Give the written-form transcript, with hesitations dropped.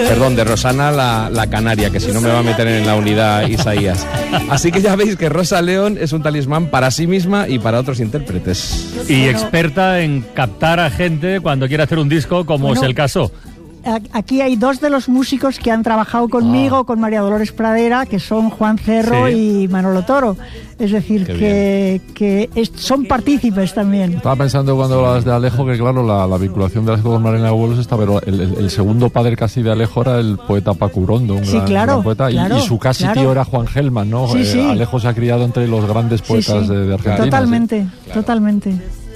Perdón, de Rosana la canaria, que si no me va a meter en la unidad Isaías. Así que ya veis que Rosa León es un talismán para sí misma y para otros intérpretes. Y experta en captar a gente cuando quiere hacer un disco, como es el caso. Aquí hay dos de los músicos que han trabajado conmigo, con María Dolores Pradera, que son Juan Cerro y Manolo Toro. Es decir, son partícipes también. Estaba pensando cuando hablabas de Alejo que, claro, la vinculación de Alejo con Marina Abuelos está, pero el segundo padre casi de Alejo era el poeta Paco Urondo, un gran poeta, y su casi tío era Juan Gelman, ¿no? Sí. Alejo se ha criado entre los grandes poetas de Argentina. Totalmente, totalmente.